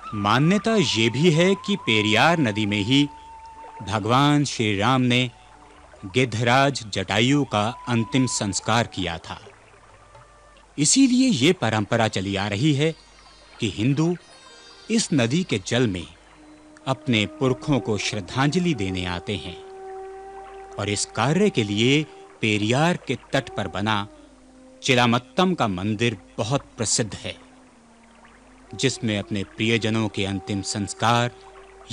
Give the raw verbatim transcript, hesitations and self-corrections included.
मान्यता ये भी है कि पेरियार नदी में ही भगवान श्री राम ने गिद्धराज जटायु का अंतिम संस्कार किया था। इसीलिए ये परंपरा चली आ रही है कि हिंदू इस नदी के जल में अपने पुरखों को श्रद्धांजलि देने आते हैं और इस कार्य के लिए पेरियार के तट पर बना चिलामत्तम का मंदिर बहुत प्रसिद्ध है, जिसमें अपने प्रियजनों के अंतिम संस्कार